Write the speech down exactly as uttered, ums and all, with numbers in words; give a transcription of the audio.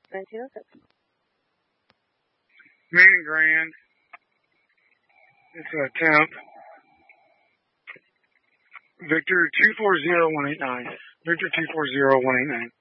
nineteen oh six. Man Grand. It's a temp. Victor two four zero one eight nine. Victor two four zero one eight nine.